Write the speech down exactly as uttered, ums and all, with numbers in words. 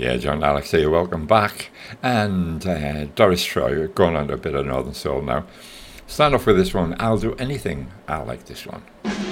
Yeah, John Alexei, welcome back. And uh, Doris Troy, going on to a bit of Northern Soul now. Start off with this one, I'll Do Anything. I like this one.